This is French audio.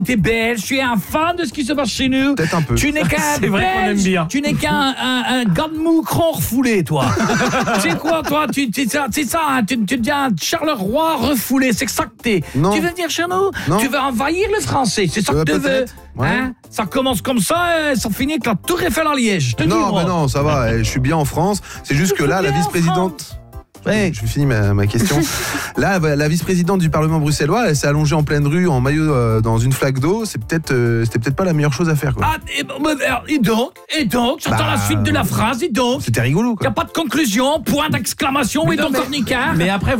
T'es belge, tu es un fan de ce qui se passe chez nous. Peut-être un peu. Tu n'es qu'un C'est vrai qu'on aime belge, bien. tu n'es qu'un un gars de moucron refoulé, toi. Tu sais quoi, toi, c'est ça, hein, tu deviens Charleroi refoulé, c'est ça que t'es. Non. Tu veux venir chez nous? Non. Tu veux envahir le français, c'est ça que tu veux. peut-être, ouais. Hein? Ça commence comme ça, ça finit avec la Tour Eiffel à Liège. Je te dis, Non, moi. mais non, ça va, je suis bien en France. C'est juste que là, la bien en vice-présidente... Ouais. Je finis ma question. Là, la vice-présidente du Parlement bruxellois, elle s'est allongée en pleine rue en maillot dans une flaque d'eau. C'était peut-être pas la meilleure chose à faire, quoi. Ah, et donc, j'attends Bah, la suite de la phrase, et donc. C'était rigolo, Il quoi. n'y a pas de conclusion, point d'exclamation, et donc, non, cornicard. Mais après,